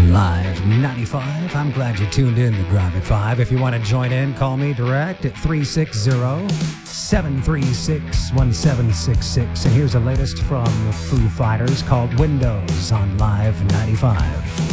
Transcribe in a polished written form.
Live 95. I'm glad you tuned in to Drive at 5. If you want to join in, call me direct at 360-736-1766. And here's the latest from the Foo Fighters called Windows on Live 95.